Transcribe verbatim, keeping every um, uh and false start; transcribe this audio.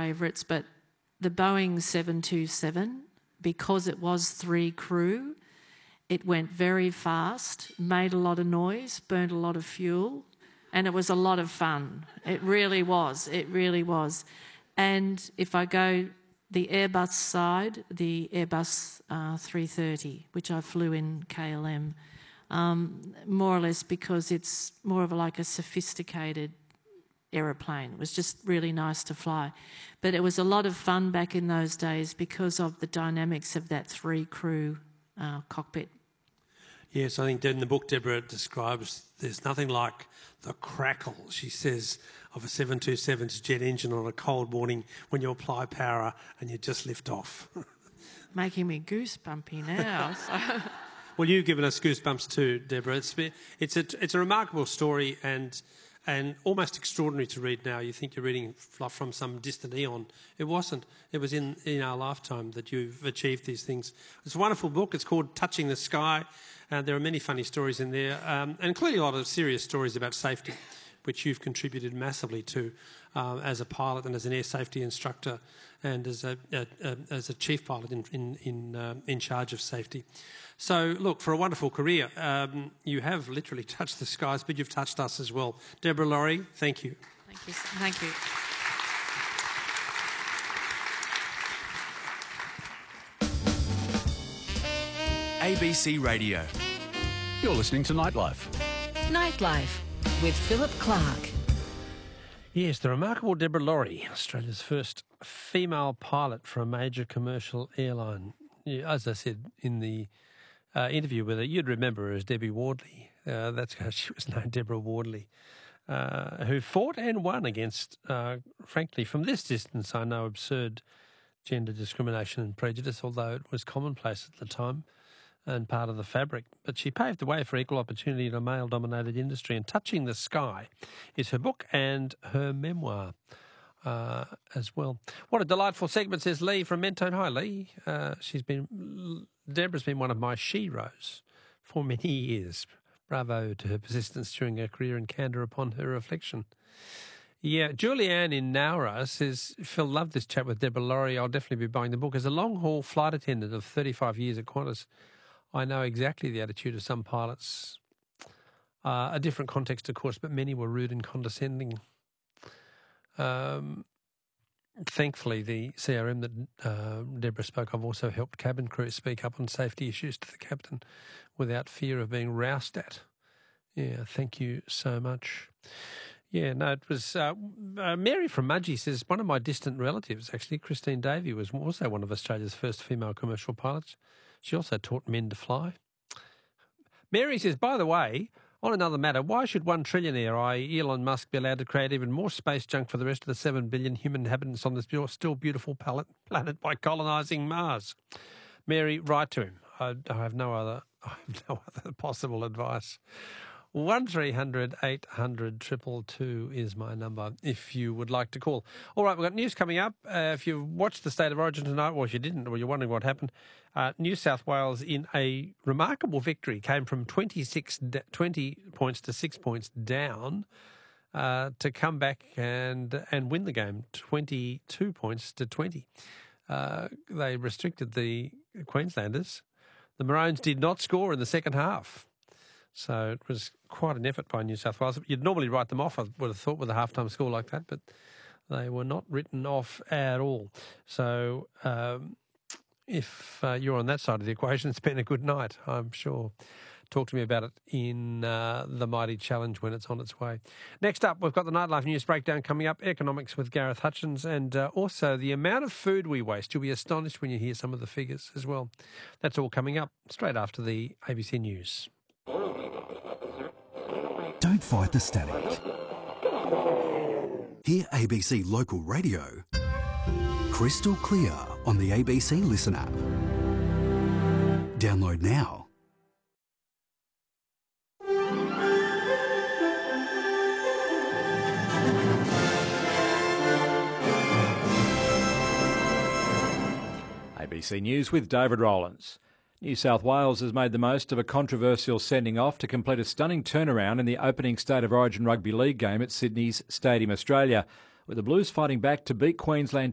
favourites, but the Boeing seven two seven, because it was three crew, it went very fast, made a lot of noise, burnt a lot of fuel, and it was a lot of fun. It really was. It really was. And if I go the Airbus side, the Airbus uh, three thirty, which I flew in K L M, um, more or less because it's more of a, like a sophisticated aeroplane. It was just really nice to fly. But it was a lot of fun back in those days because of the dynamics of that three-crew uh, cockpit. Yes, I think in the book, Deborah describes there's nothing like the crackle, she says, of a seven two seven's jet engine on a cold morning when you apply power and you just lift off. Making me goosebumpy now. So. Well, you've given us goosebumps too, Deborah. It's, it's, a, it's a remarkable story and and almost extraordinary to read now. You think you're reading from some distant eon. It wasn't. It was in, in our lifetime that you've achieved these things. It's a wonderful book. It's called Touching the Sky. Uh, there are many funny stories in there, um, and clearly a lot of serious stories about safety, which you've contributed massively to uh, as a pilot and as an air safety instructor and as a, a, a, as a chief pilot in, in, in, uh, in charge of safety. So, look, for a wonderful career, um, you have literally touched the skies, but you've touched us as well. Deborah Laurie, thank you. Thank you. Thank you. A B C Radio. You're listening to Nightlife. Nightlife with Philip Clark. Yes, the remarkable Deborah Laurie, Australia's first female pilot for a major commercial airline. As I said in the uh, interview with her, you'd remember her as Debbie Wardley. Uh, that's how she was known, Deborah Wardley, uh, who fought and won against, uh, frankly, from this distance, I know, absurd gender discrimination and prejudice, although it was commonplace at the time and part of the fabric. But she paved the way for equal opportunity in a male-dominated industry, and Touching the Sky is her book and her memoir uh, as well. What a delightful segment, says Lee from Mentone. Hi, Lee. Uh, she's been, Deborah's been one of my sheroes for many years. Bravo to her persistence during her career and candour upon her reflection. Yeah, Julianne in Nowra says, Phil, love this chat with Deborah Laurie. I'll definitely be buying the book. As a long-haul flight attendant of thirty-five years at Qantas, I know exactly the attitude of some pilots. Uh, a different context, of course, but many were rude and condescending. Um, thankfully, the C R M that uh, Deborah spoke of also helped cabin crew speak up on safety issues to the captain without fear of being roused at. Yeah, thank you so much. Yeah, no, it was uh, uh, Mary from Mudgee says, one of my distant relatives, actually, Christine Davey, was also one of Australia's first female commercial pilots. She also taught men to fly. Mary says, by the way, on another matter, why should one trillionaire, that is. Elon Musk, be allowed to create even more space junk for the rest of the seven billion human inhabitants on this still beautiful planet by colonising Mars? Mary, write to him. I, I have no other, I have no other possible advice. one three hundred eight hundred two two two is my number if you would like to call. All right, we've got news coming up. Uh, if you've watched the State of Origin tonight, or if you didn't, or you're wondering what happened, uh, New South Wales in a remarkable victory came from twenty-six, twenty points to six points down uh, to come back and and win the game, twenty-two points to twenty. Uh, they restricted the Queenslanders. The Maroons did not score in the second half. So it was quite an effort by New South Wales. You'd normally write them off, I would have thought, with a half-time score like that, but they were not written off at all. So um, if uh, you're on that side of the equation, it's been a good night, I'm sure. Talk to me about it in uh, the Mighty Challenge when it's on its way. Next up, we've got the Nightlife News Breakdown coming up, economics with Gareth Hutchins, and uh, also the amount of food we waste. You'll be astonished when you hear some of the figures as well. That's all coming up straight after the A B C News. Don't fight the static. Hear A B C Local Radio crystal clear on the A B C Listen app. Download now. A B C News with David Rowlands. New South Wales has made the most of a controversial sending off to complete a stunning turnaround in the opening State of Origin Rugby League game at Sydney's Stadium Australia, with the Blues fighting back to beat Queensland